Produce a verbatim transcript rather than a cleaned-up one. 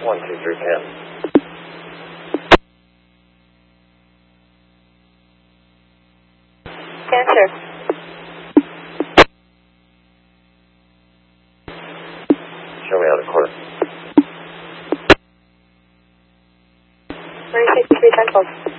one two three ten. Answer. Show me how to court. three sixty-three ten twelve.